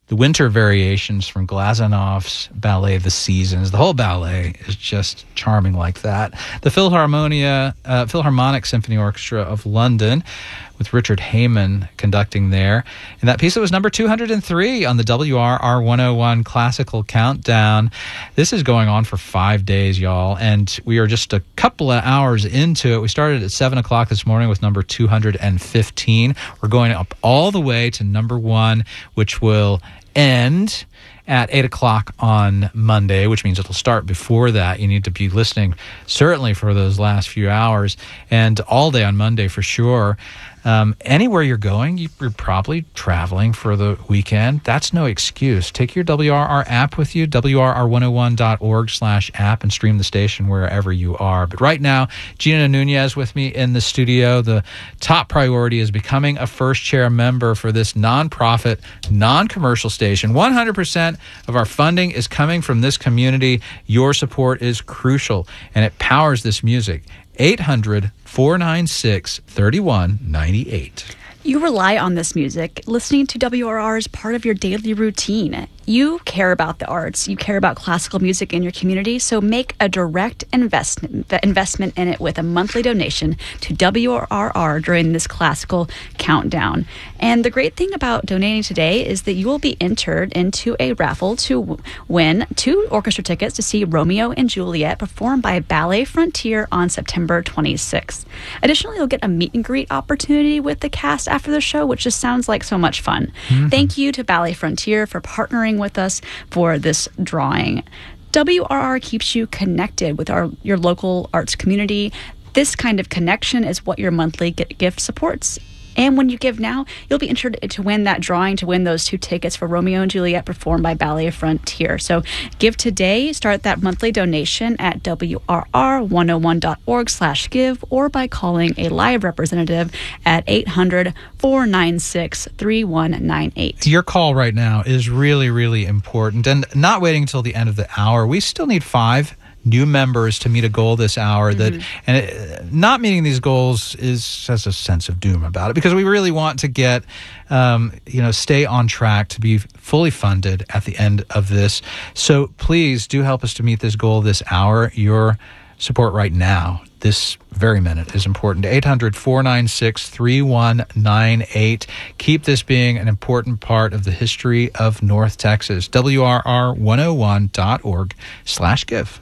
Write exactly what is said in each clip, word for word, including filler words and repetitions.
the winter variations from Glazanov's ballet The Seasons. The whole ballet is just charming like that. The Philharmonia, uh, Philharmonic Symphony Orchestra of London, with Richard Heyman conducting there. And that piece that was number two hundred three on the W R R one oh one Classical Countdown. This is going on for five days, y'all, and we are just a couple of hours into it. We started at seven o'clock this morning with number two hundred fifteen. We're going up all the way to number one, which will end at eight o'clock on Monday, which means it'll start before that. You need to be listening certainly for those last few hours, and all day on Monday for sure. Um, anywhere you're going, you're probably traveling for the weekend. That's no excuse. Take your W R R app with you, W R R one oh one dot org slash app, and stream the station wherever you are. But right now, Gina Nunez with me in the studio. The top priority is becoming a first chair member for this nonprofit, non-commercial station. one hundred percent of our funding is coming from this community. Your support is crucial, and it powers this music. eight hundred, four nine six, three one nine eight. You rely on this music. Listening to W R R is part of your daily routine. You care about the arts. You care about classical music in your community, so make a direct investment investment in it with a monthly donation to W R R during this classical countdown. And the great thing about donating today is that you will be entered into a raffle to w- win two orchestra tickets to see Romeo and Juliet performed by Ballet Frontier on September twenty-sixth. Additionally, you'll get a meet and greet opportunity with the cast after the show, which just sounds like so much fun. Mm-hmm. Thank you to Ballet Frontier for partnering with us for this drawing. W R R keeps you connected with our your local arts community. This kind of connection is what your monthly gift supports. And when you give now, you'll be entered to win that drawing to win those two tickets for Romeo and Juliet performed by Ballet Frontier. So give today. Start that monthly donation at W R R one oh one dot org slash give or by calling a live representative at eight hundred, four nine six, three one nine eight. Your call right now is really, really important. And not waiting until the end of the hour. We still need five new members to meet a goal this hour. That mm-hmm. and it, not meeting these goals is has a sense of doom about it, because we really want to get um, you know stay on track to be fully funded at the end of this. So please do help us to meet this goal this hour. Your support right now, this very minute, is important. eight hundred, four nine six, three one nine eight. Keep this being an important part of the history of North Texas. W R R one oh one dot org slash give.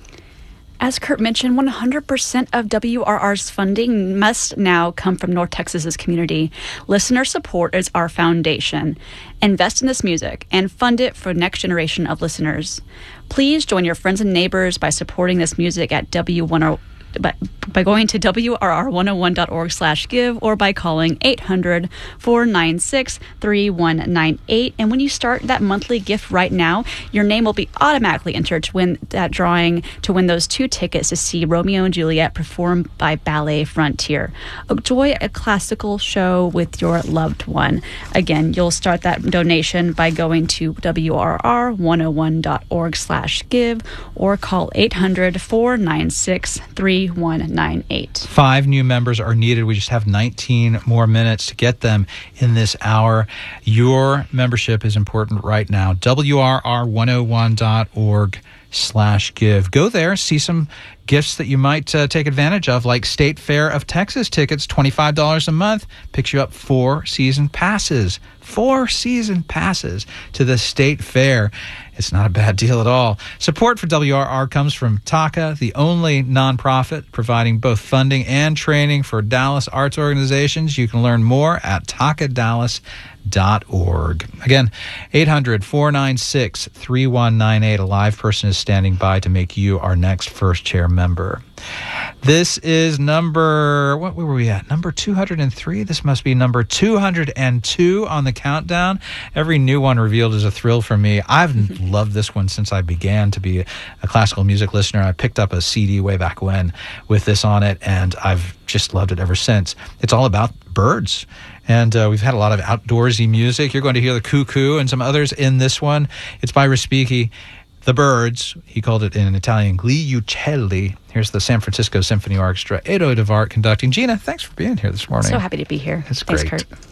As Kurt mentioned, one hundred percent of W R R's funding must now come from North Texas's community. Listener support is our foundation. Invest in this music and fund it for the next generation of listeners. Please join your friends and neighbors by supporting this music at W one oh By, by going to W R R one oh one dot org slash give or by calling eight hundred, four nine six, three one nine eight. And when you start that monthly gift right now, your name will be automatically entered to win that drawing to win those two tickets to see Romeo and Juliet performed by Ballet Frontier. Enjoy a classical show with your loved one. Again, you'll start that donation by going to W R R one oh one dot org slash give or call eight hundred, four nine six, three one nine eight. Five new members are needed. We just have nineteen more minutes to get them in this hour. Your membership is important right now. W R R one oh one dot org slash give. Go there, see some gifts that you might uh, take advantage of, like State Fair of Texas tickets, twenty-five dollars a month, picks you up four season passes. Four season passes to the State Fair. It's not a bad deal at all. Support for W R R comes from TACA, the only nonprofit providing both funding and training for Dallas arts organizations. You can learn more at taka dallas dot org. Again, eight hundred, four nine six, three one nine eight. A live person is standing by to make you our next first chair member. This is number, what where were we at? Number two hundred three. This must be number two hundred two on the countdown. Every new one revealed is a thrill for me. I've loved this one since I began to be a classical music listener. I picked up a C D way back when with this on it, and I've just loved it ever since. It's all about birds. And uh, we've had a lot of outdoorsy music. You're going to hear the cuckoo and some others in this one. It's by Respighi. The Birds, he called it in Italian, Gli Uccelli. Here's the San Francisco Symphony Orchestra, Edo de Vart conducting. Gina, thanks for being here this morning. So happy to be here. It's Thanks, great. Kurt.